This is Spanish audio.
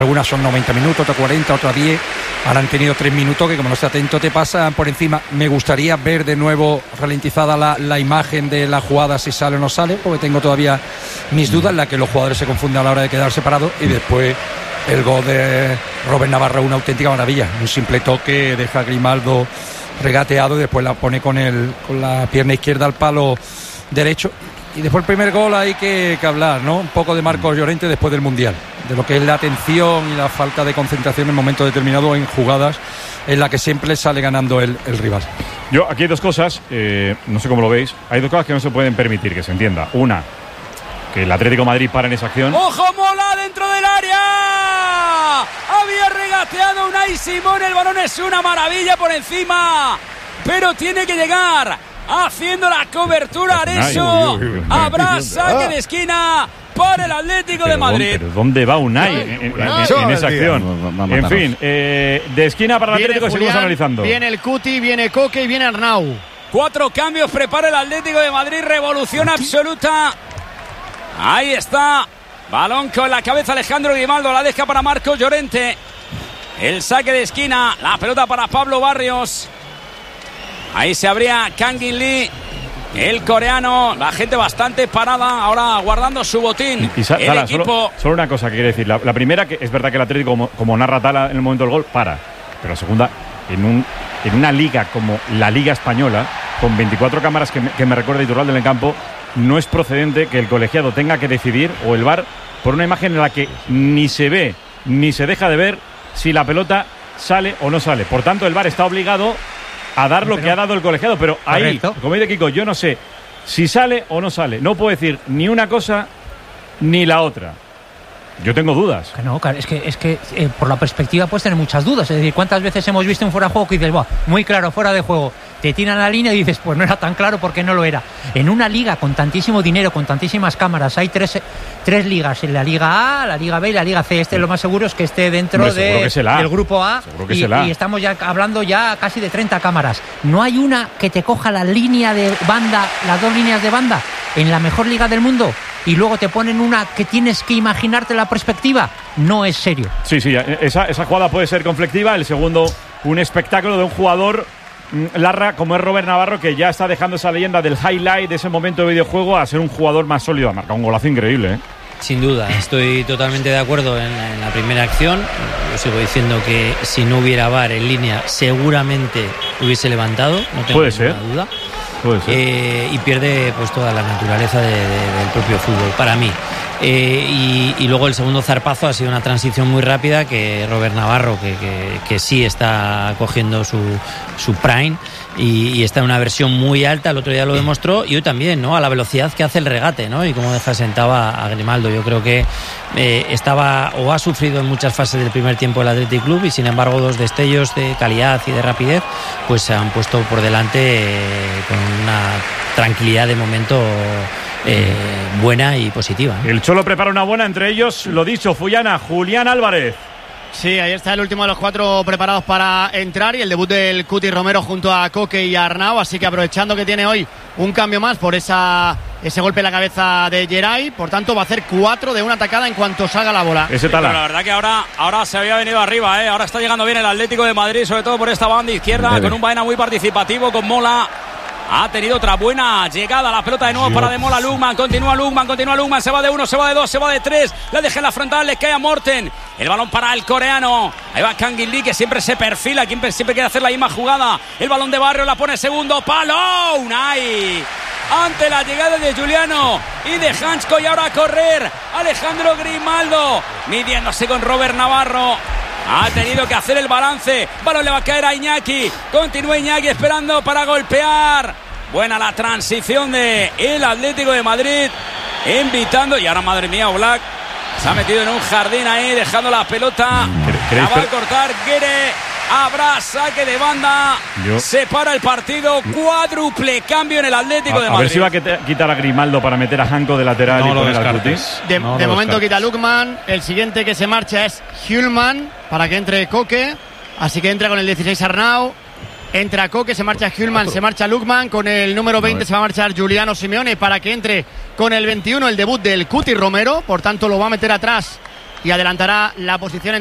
Algunas son 90 minutos, otras 40, otras 10. Ahora han tenido 3 minutos que, como no estés atento, te pasan por encima. Me gustaría ver de nuevo ralentizada la imagen de la jugada, si sale o no sale, porque tengo todavía mis dudas en la que los jugadores se confunden a la hora de quedar separados. Y después el gol de Robert Navarro, una auténtica maravilla. Un simple toque, deja a Grimaldo regateado y después la pone con la pierna izquierda al palo derecho. Y después el primer gol hay que hablar, ¿no? Un poco de Marcos Llorente después del Mundial, de lo que es la atención y la falta de concentración en momentos determinados en jugadas en la que siempre sale ganando el rival. Yo, aquí hay dos cosas, no sé cómo lo veis, hay dos cosas que no se pueden permitir, que se entienda. Una, que el Atlético de Madrid para en esa acción. ¡Ojo, Mola dentro del área! Había regateado Unai Simón, el balón es una maravilla por encima, pero tiene que llegar. Haciendo la cobertura Areso. Habrá saque de esquina para el Atlético de Madrid. ¿Pero dónde va Unai en esa acción? En fin, de esquina para el Atlético, seguimos analizando. Viene el Cuti, viene Coque y viene Arnau. 4 cambios prepara el Atlético de Madrid. Revolución absoluta. Ahí está. Balón con la cabeza Alejandro Grimaldo. La deja para Marcos Llorente. El saque de esquina. La pelota para Pablo Barrios. Ahí se abría Kangin Lee, el coreano, la gente bastante parada, ahora guardando su botín. Y el equipo... solo una cosa que quiere decir. La primera, que es verdad que el Atlético, como narra Tala en el momento del gol, para. Pero la segunda, en una liga como la Liga Española, con 24 cámaras que me recuerda Iturralde en el campo, no es procedente que el colegiado tenga que decidir, o el VAR, por una imagen en la que ni se ve, ni se deja de ver si la pelota sale o no sale. Por tanto, el VAR está obligado a dar lo que ha dado el colegiado, pero ahí, como dice Kiko, yo no sé si sale o no sale. No puedo decir ni una cosa ni la otra. Yo tengo dudas. No, es que por la perspectiva puedes tener muchas dudas. Es decir, ¿cuántas veces hemos visto un fuera de juego que dices, muy claro, fuera de juego? Te tiran la línea y dices, pues no era tan claro porque no lo era. En una liga con tantísimo dinero, con tantísimas cámaras, hay tres ligas, en la Liga A, la Liga B y la Liga C. Lo más seguro es que esté dentro del grupo A. Y estamos ya hablando ya casi de 30 cámaras. No hay una que te coja la línea de banda, las 2 líneas de banda, en la mejor liga del mundo, y luego te ponen una que tienes que imaginarte la perspectiva. No es serio. Sí, esa jugada puede ser conflictiva. El segundo, un espectáculo de un jugador larra como es Robert Navarro, que ya está dejando esa leyenda del highlight de ese momento de videojuego a ser un jugador más sólido. Ha marcado un golazo increíble, ¿eh? Sin duda, estoy totalmente de acuerdo en la primera acción. Yo sigo diciendo que si no hubiera VAR en línea, seguramente hubiese levantado, no tengo ninguna duda. Puede ser. Y pierde pues toda la naturaleza del propio fútbol, para mí. Y luego el segundo zarpazo ha sido una transición muy rápida, que Robert Navarro, que sí está cogiendo su prime y está en una versión muy alta. El otro día lo demostró, y hoy también, ¿no? A la velocidad que hace el regate, ¿no? Y cómo deja sentado a Grimaldo. Yo creo que estaba o ha sufrido en muchas fases del primer tiempo el Athletic Club, y sin embargo 2 destellos de calidad y de rapidez pues se han puesto por delante con una tranquilidad de momento buena y positiva, ¿no? El Cholo prepara una buena, entre ellos, lo dicho, Fullana, Julián Álvarez. Sí, ahí está el último de los 4 preparados para entrar, y el debut del Cuti Romero junto a Coque y Arnau, así que aprovechando que tiene hoy un cambio más por ese golpe en la cabeza de Geray, por tanto va a hacer 4 de una atacada en cuanto salga la bola. Pero la verdad que ahora se había venido arriba, ahora está llegando bien el Atlético de Madrid, sobre todo por esta banda izquierda, con un Baena muy participativo, con Mola. Ha tenido otra buena llegada, la pelota de nuevo para De Mola. Lugman, continúa Lugman, se va de 1, se va de 2, se va de 3, la deja en la frontal, le cae a Morten, el balón para el coreano, ahí va Kangin Lee, que siempre se perfila, siempre quiere hacer la misma jugada, el balón de Barrio, la pone segundo palo, Unai, ante la llegada de Juliano y de Hansko, y ahora a correr Alejandro Grimaldo, midiéndose con Robert Navarro. Ha tenido que hacer el balance. Balón le va a caer a Iñaki. Continúa Iñaki esperando para golpear. Buena la transición de el Atlético de Madrid, invitando. Y ahora, madre mía, Oblak se ha metido en un jardín ahí, dejando la pelota. La va a cortar Guerre. Habrá saque de banda. Se para el partido. Cuádruple cambio en el Atlético de Madrid. A ver si va a quitar a Grimaldo para meter a Hanko de lateral y poner al Cuti. De momento quita a Lukman. El siguiente que se marcha es Hjulman para que entre Coque. Así que entra con el 16 Arnau. Entra Coque, se marcha Hjulman, se marcha Lukman. Con el número 20 se va a marchar Giuliano Simeone para que entre con el 21 el debut del Cuti Romero. Por tanto lo va a meter atrás y adelantará la posición